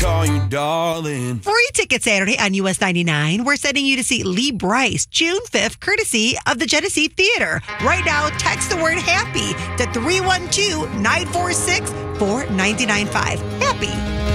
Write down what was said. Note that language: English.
call you darling. Free ticket Saturday on US 99. We're sending you to see Lee Brice June 5th, courtesy of the Genesee Theater. Right now, text the word HAPPY to 312-946-4995. Happy.